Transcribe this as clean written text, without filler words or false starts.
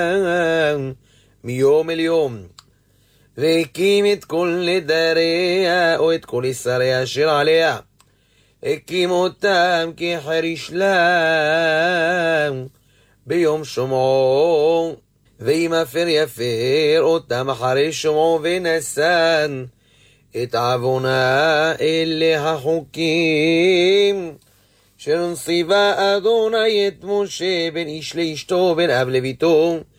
מיום אל יום. והקים את כל נדריה, או את כל שריה אשר עליה. הקים אותם כחריש לם ביום שומעו, ואם אפר יפר אותם אחרי שומעו ונשן את עוונה. אלה החוקים אשר ציווה אדוני את משה בין איש לאשתו בין אב לביתו